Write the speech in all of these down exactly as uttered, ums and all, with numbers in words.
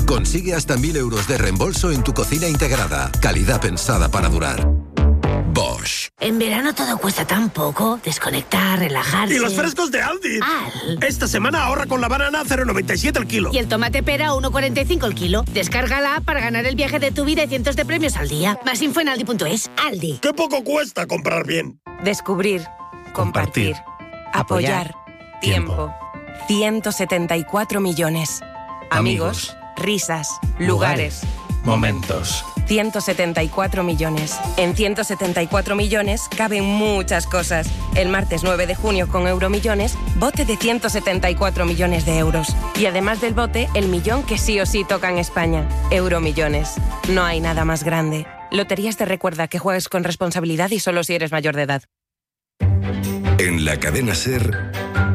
Consigue hasta mil euros de reembolso en tu cocina integrada. Calidad pensada para durar. Bosch. En verano todo cuesta tan poco. Desconectar, relajarse. ¡Y los frescos de Aldi! Al. Esta semana ahorra con la banana a cero coma noventa y siete el kilo. Y el tomate pera a uno coma cuarenta y cinco el kilo. Descarga la app para ganar el viaje de tu vida y cientos de premios al día. Más info en aldi punto es. Aldi. ¡Qué poco cuesta comprar bien! Descubrir, compartir, Compartir, apoyar, tiempo. ciento setenta y cuatro millones. Amigos, risas, lugares, momentos. ciento setenta y cuatro millones. En ciento setenta y cuatro millones caben muchas cosas. El martes nueve de junio con Euromillones, bote de ciento setenta y cuatro millones de euros. Y además del bote, el millón que sí o sí toca en España. Euromillones. No hay nada más grande. Loterías te recuerda que juegues con responsabilidad y solo si eres mayor de edad. En la cadena SER,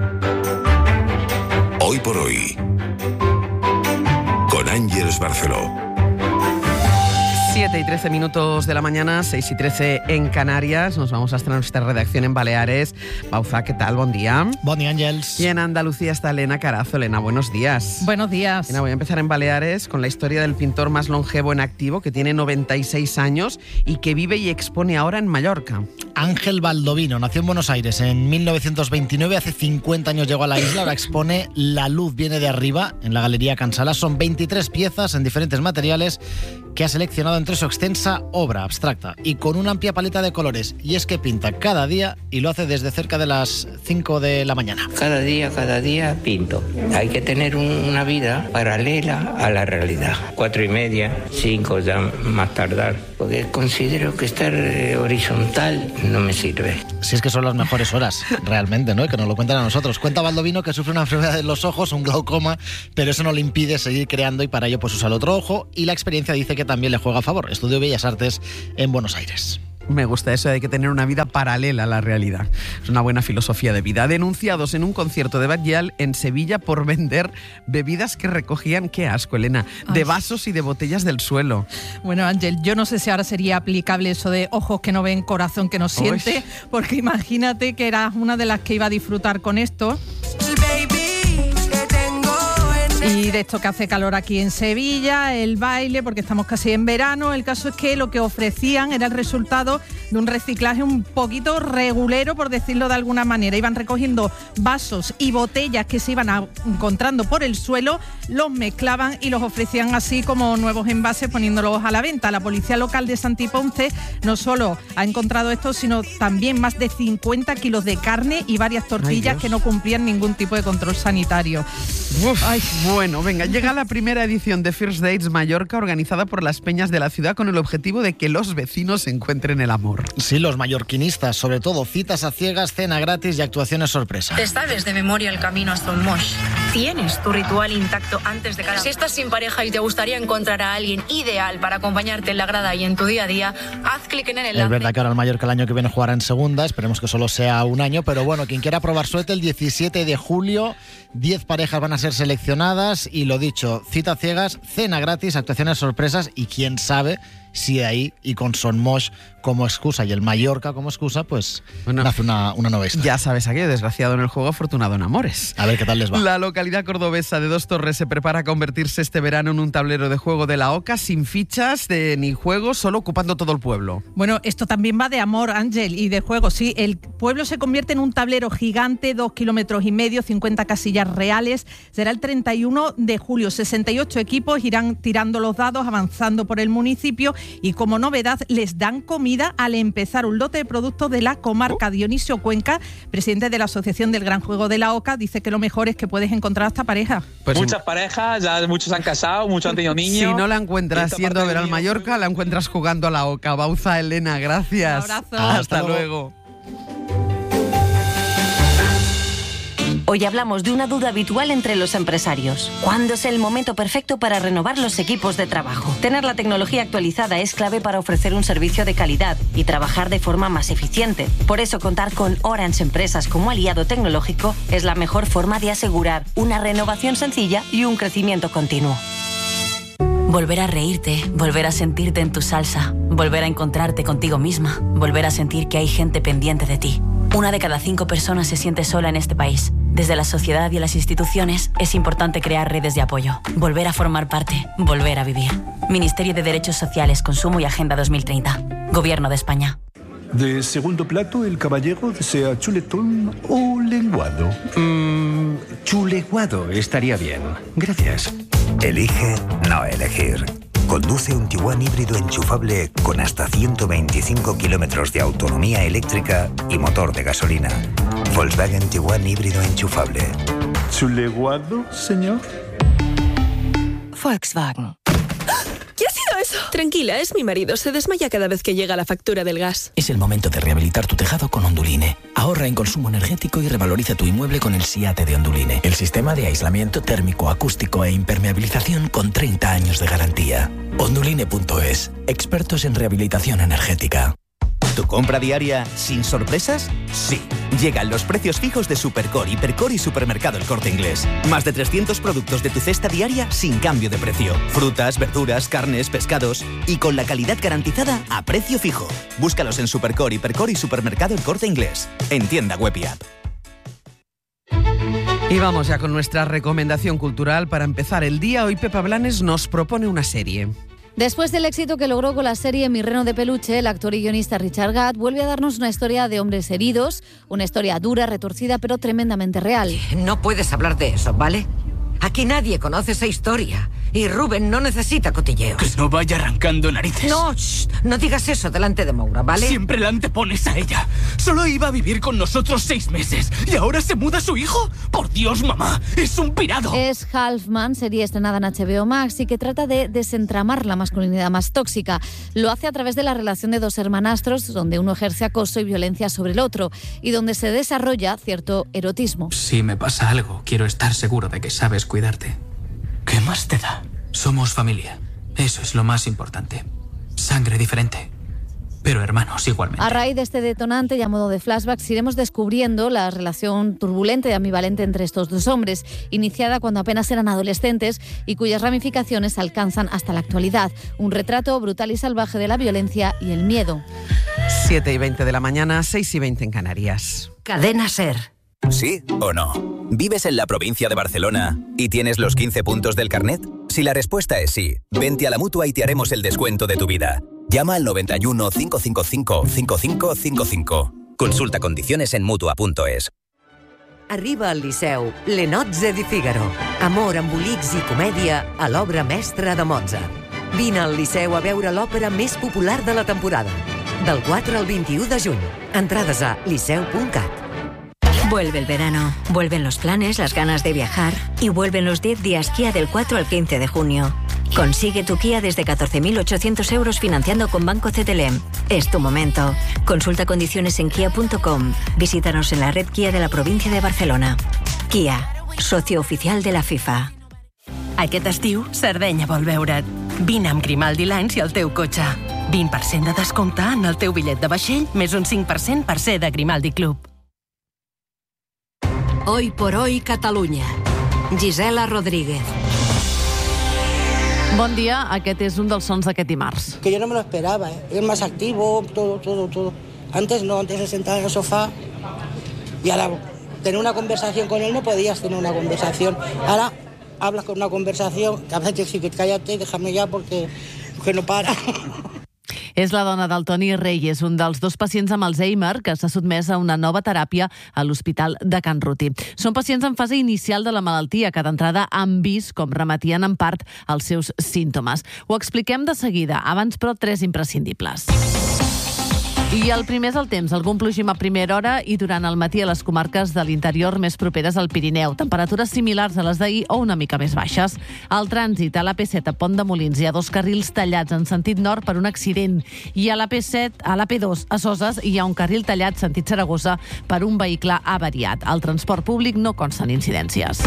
Hoy por Hoy, con Ángeles Barceló. siete y trece minutos de la mañana, seis y trece en Canarias. Nos vamos hasta nuestra redacción en Baleares. Bauza, ¿qué tal? Buen día. Buen día, Ángels. Y en Andalucía está Elena Carazo. Elena, buenos días. Buenos días. Elena, voy a empezar en Baleares con la historia del pintor más longevo en activo, que tiene noventa y seis años y que vive y expone ahora en Mallorca. Ángel Baldovino nació en Buenos Aires en mil novecientos veintinueve, hace cincuenta años llegó a la isla, ahora expone La luz viene de arriba en la Galería Cansala. Son veintitrés piezas en diferentes materiales que ha seleccionado entre su extensa obra abstracta y con una amplia paleta de colores. Y es que pinta cada día y lo hace desde cerca de las cinco de la mañana. Cada día, cada día pinto. Hay que tener un, una vida paralela a la realidad. Cuatro y media, cinco ya más tardar. Porque considero que estar eh, horizontal no me sirve. Si es que son las mejores horas, realmente, ¿no? Y que nos lo cuentan a nosotros. Cuenta Baldovino que sufre una enfermedad en los ojos, un glaucoma, pero eso no le impide seguir creando y para ello pues usa el otro ojo y la experiencia dice que también le juega a favor. Estudió Bellas Artes en Buenos Aires. Me gusta eso de que tener una vida paralela a la realidad. Es una buena filosofía de vida. Denunciados en un concierto de Batllal en Sevilla por vender bebidas que recogían, qué asco, Elena, de vasos y de botellas del suelo. Bueno, Ángel, yo no sé si ahora sería aplicable eso de ojos que no ven, corazón que no siente, Uy. porque imagínate que eras una de las que iba a disfrutar con esto. Y de esto que hace calor aquí en Sevilla, el baile, porque estamos casi en verano. El caso es que lo que ofrecían era el resultado de un reciclaje un poquito regulero, por decirlo de alguna manera. Iban recogiendo vasos y botellas que se iban a, encontrando por el suelo, los mezclaban y los ofrecían así como nuevos envases, poniéndolos a la venta. La policía local de Santiponce no solo ha encontrado esto, sino también más de cincuenta kilos de carne y varias tortillas que no cumplían ningún tipo de control sanitario. Uf, Ay. Bueno, venga, llega la primera edición de First Dates Mallorca, organizada por las peñas de la ciudad con el objetivo de que los vecinos encuentren el amor. Sí, los mallorquinistas, sobre todo citas a ciegas, cena gratis y actuaciones sorpresa. Te sabes de memoria el camino hasta un mosh. Tienes tu ritual intacto antes de cada... Si estás sin pareja y te gustaría encontrar a alguien ideal para acompañarte en la grada y en tu día a día, haz clic en el enlace. Es verdad que ahora el Mallorca el año que viene jugará en segunda, esperemos que solo sea un año, pero bueno, quien quiera probar suerte, el diecisiete de julio, diez parejas van a ser seleccionadas y lo dicho, cita ciegas, cena gratis, actuaciones sorpresas y quién sabe si de ahí y con Son Moix como excusa y el Mallorca como excusa, pues bueno, nace una, una nueva historia. Ya sabes aquello, desgraciado en el juego, afortunado en amores. A ver qué tal les va. La localidad cordobesa de Dos Torres se prepara a convertirse este verano en un tablero de juego de la OCA sin fichas de, ni juegos, solo ocupando todo el pueblo. Bueno, esto también va de amor, Ángel, y de juego. Sí, el pueblo se convierte en un tablero gigante, dos kilómetros y medio, cincuenta casillas reales. Será el treinta y uno de julio. sesenta y ocho equipos irán tirando los dados, avanzando por el municipio y como novedad les dan comida al empezar, un lote de productos de la comarca. Dionisio Cuenca, presidente de la Asociación del Gran Juego de la OCA, dice que lo mejor es que puedes encontrar hasta pareja. Pues muchas sí. parejas, ya muchos han casado, muchos han tenido niños. Si no la encuentras yendo a ver al Mallorca, la encuentras jugando a la OCA. Bauza, Elena, gracias. Un abrazo. Hasta, hasta luego. luego. Hoy hablamos de una duda habitual entre los empresarios. ¿Cuándo es el momento perfecto para renovar los equipos de trabajo? Tener la tecnología actualizada es clave para ofrecer un servicio de calidad y trabajar de forma más eficiente. Por eso, contar con Orange Empresas como aliado tecnológico es la mejor forma de asegurar una renovación sencilla y un crecimiento continuo. Volver a reírte, volver a sentirte en tu salsa, volver a encontrarte contigo misma, volver a sentir que hay gente pendiente de ti. Una de cada cinco personas se siente sola en este país. Desde la sociedad y las instituciones es importante crear redes de apoyo, volver a formar parte, volver a vivir. Ministerio de Derechos Sociales, Consumo y Agenda dos mil treinta. Gobierno de España. De segundo plato, el caballero desea chuletón o lenguado. Mmm, chuleguado estaría bien. Gracias. Elige no elegir. Conduce un Tiguan híbrido enchufable con hasta ciento veinticinco kilómetros de autonomía eléctrica y motor de gasolina. Volkswagen Tiguan híbrido enchufable. ¿Chuleguado, señor? Volkswagen. ¿Qué ha sido eso? Tranquila, es mi marido. Se desmaya cada vez que llega la factura del gas. Es el momento de rehabilitar tu tejado con Onduline. Ahorra en consumo energético y revaloriza tu inmueble con el SIATE de Onduline. El sistema de aislamiento térmico, acústico e impermeabilización con treinta años de garantía. Onduline punto es. Expertos en rehabilitación energética. ¿Tu compra diaria sin sorpresas? Sí. Llegan los precios fijos de Supercore, Hipercore y Supermercado El Corte Inglés. Más de trescientos productos de tu cesta diaria sin cambio de precio. Frutas, verduras, carnes, pescados y con la calidad garantizada a precio fijo. Búscalos en Supercore, Hipercore y Supermercado El Corte Inglés. En tienda web y app. Y vamos ya con nuestra recomendación cultural para empezar el día. Hoy Pepa Blanes nos propone una serie. Después del éxito que logró con la serie Mi reno de peluche, el actor y guionista Richard Gadd vuelve a darnos una historia de hombres heridos, una historia dura, retorcida, pero tremendamente real. No puedes hablar de eso, ¿vale? Aquí nadie conoce esa historia y Rubén no necesita cotilleos. Que no vaya arrancando narices. No, shh, no digas eso delante de Moura, ¿vale? Siempre la antepones a ella. Solo iba a vivir con nosotros seis meses y ahora se muda su hijo. Por Dios, mamá, es un pirado. Es Halfman, serie estrenada en H B O Max y que trata de desentramar la masculinidad más tóxica. Lo hace a través de la relación de dos hermanastros, donde uno ejerce acoso y violencia sobre el otro y donde se desarrolla cierto erotismo. Si me pasa algo, quiero estar seguro de que sabes cuidarte. ¿Qué más te da? Somos familia. Eso es lo más importante. Sangre diferente, pero hermanos igualmente. A raíz de este detonante y a modo de flashbacks iremos descubriendo la relación turbulenta y ambivalente entre estos dos hombres, iniciada cuando apenas eran adolescentes y cuyas ramificaciones alcanzan hasta la actualidad. Un retrato brutal y salvaje de la violencia y el miedo. siete y veinte de la mañana, seis y veinte en Canarias. Cadena SER. ¿Sí o no? ¿Vives en la provincia de Barcelona y tienes los quince puntos del carnet? Si la respuesta es sí, vente a la Mutua y te haremos el descuento de tu vida. Llama al noventa y uno, cinco cinco cinco, cinco cinco cinco cinco. Consulta condiciones en Mutua punto es. Arriba al Liceu, Le Nozze di Figaro. Amor, embolics i comèdia a l'obra mestra de Mozart. Vine al Liceu a veure l'òpera més popular de la temporada. Del quatre al vint-i-u de juny. Entrades a liceu punt cat. Vuelve el verano, vuelven los planes, las ganas de viajar y vuelven los diez días Kia del cuatro al quince de junio. Consigue tu Kia desde catorce mil ochocientos euros financiando con Banco C T L M. Es tu momento. Consulta condiciones en kia punto com. Visítanos en la red Kia de la provincia de Barcelona. Kia, socio oficial de la FIFA. Aquest estiu, Sardenya vol veure't. Vine amb Grimaldi Lines i el teu cotxe. vint per cent de descompte en el teu bitllet de vaixell, més un cinc per cent per ser de Grimaldi Club. Hoy por hoy Catalunya. Gisela Rodríguez. Bon dia, aquest és un dels sons d'aquest dimarts. Que yo no me lo esperaba, ¿eh? Es más activo, todo, todo, todo. Antes no, antes se sentaba en el sofá y ahora tener una conversación con él no podías tener una conversación. Ahora hablas con una conversación, que a veces te dice que cállate, déjame ya porque que no para. És la dona del Toni Reyes, un dels dos pacients amb Alzheimer que s'ha sotmès a una nova teràpia a l'Hospital de Can Ruti. Són pacients en fase inicial de la malaltia que d'entrada han vist com remetien en part els seus símptomes. Ho expliquem de seguida, abans però tres imprescindibles. I el primer és el temps, algun plogim a primera hora i durant el matí a les comarques de l'interior més properes al Pirineu. Temperatures similars a les d'ahir o una mica més baixes. Al trànsit, a l'A P set a Pont de Molins hi ha dos carrils tallats en sentit nord per un accident. I a l'A P set, a l'A P dos a Soses hi ha un carril tallat sentit Saragossa per un vehicle avariat. Al transport públic no consten incidències.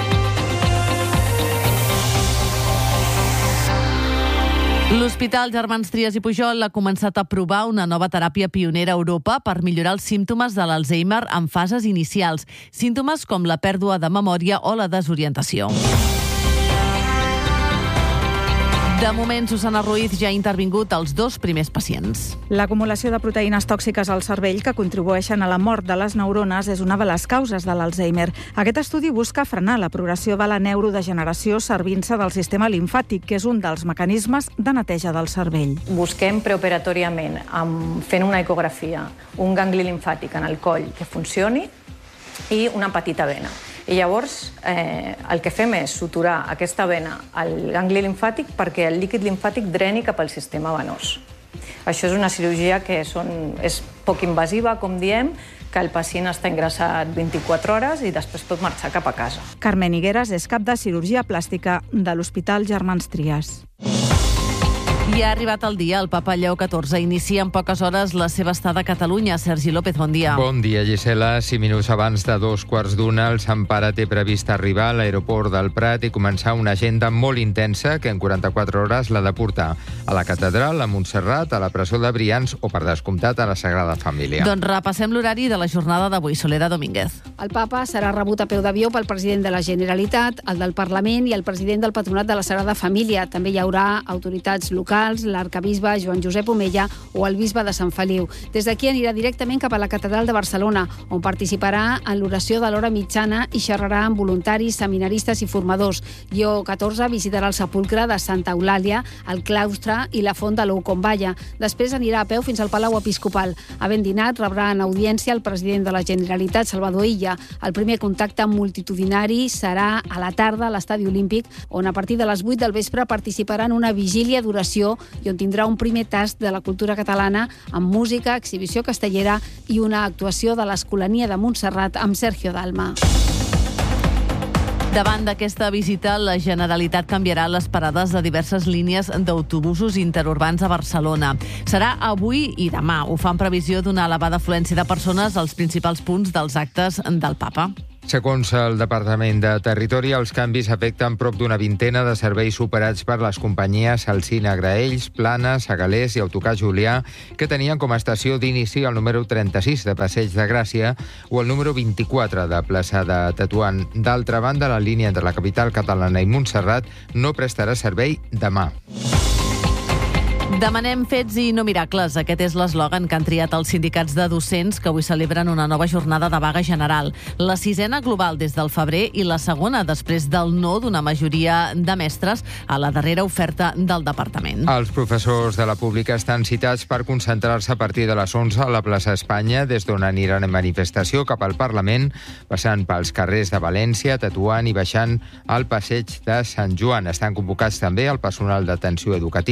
L'Hospital Germans Trias i Pujol ha començat a provar una nova teràpia pionera a Europa per millorar els símptomes de l'Alzheimer en fases inicials, símptomes com la pèrdua de memòria o la desorientació. De moment, Susana Ruiz ja ha intervingut els dos primers pacients. L'acumulació de proteïnes tòxiques al cervell que contribueixen a la mort de les neurones és una de les causes de l'Alzheimer. Aquest estudi busca frenar la progressió de la neurodegeneració servint-se del sistema limfàtic, que és un dels mecanismes de neteja del cervell. Busquem preoperatoriament, amb, fent una ecografia, un gangli limfàtic en el coll que funcioni i una petita vena. I llavors eh, el que fem és suturar aquesta vena al gangli limfàtic perquè el líquid limfàtic dreni cap al sistema venós. Això és una cirurgia que són, és poc invasiva, com diem, que el pacient està ingressat vint-i-quatre hores i després pot marxar cap a casa. Carmen Higueras és cap de cirurgia plàstica de l'Hospital Germans Trias. I ha arribat el dia. El papa Lleó catorze inicia en poques hores la seva estada a Catalunya. Sergi López, bon dia. Bon dia, Gisela. Cinc minuts abans de dos quarts d'una, el Sant Pare té previst arribar a l'aeroport del Prat i començar una agenda molt intensa que en quaranta-quatre hores l'ha de portar a la catedral, a Montserrat, a la presó de Brians o, per descomptat, a la Sagrada Família. Doncs repassem l'horari de la jornada d'avui. Soledad Domínguez. El papa serà rebut a peu d'avió pel president de la Generalitat, el del Parlament i el president del Patronat de la Sagrada Família. També hi haurà autoritats locals, l'arcabisbe Joan Josep Omella o el bisbe de Sant Feliu. Des d'aquí anirà directament cap a la Catedral de Barcelona, on participarà en l'oració de l'hora mitjana i xerrarà amb voluntaris, seminaristes i formadors. Lleó catorze visitarà el sepulcre de Santa Eulàlia, el claustre i la font de l'Oucomballa. Després anirà a peu fins al Palau Episcopal. Havent dinat, rebrà en audiència el president de la Generalitat, Salvador Illa. El primer contacte multitudinari serà a la tarda a l'Estadi Olímpic, on a partir de les vuit del vespre participarà en una vigília d'oració i on tindrà un primer tast de la cultura catalana amb música, exhibició castellera i una actuació de l'Escolania de Montserrat amb Sergio Dalma. Davant d'aquesta visita, la Generalitat canviarà les parades de diverses línies d'autobusos interurbans a Barcelona. Serà avui i demà. Ho fa en previsió d'una elevada afluència de persones als principals punts dels actes del papa. Segons el Departament de Territori, els canvis afecten prop d'una vintena de serveis operats per les companyies Alsina Graells, Plana, Segalers i Autocar Julià, que tenien com a estació d'inici el número trenta-sis de Passeig de Gràcia o el número vint-i-quatre de Plaça de Tetuan. D'altra banda, la línia entre la capital catalana i Montserrat no prestarà servei demà. Demanem fets i no miracles. Aquest és l'eslògan que han triat els sindicats de docents que avui celebren una nova jornada de vaga general. La sisena global des del febrer i la segona després del no d'una majoria de mestres a la darrera oferta del departament. Els professors de la pública estan citats per concentrar-se a partir de les onze a la plaça Espanya, des d'on aniran en manifestació cap al Parlament, passant pels carrers de València, Tetuan i baixant al passeig de Sant Joan. Estan convocats també el personal d'atenció educativa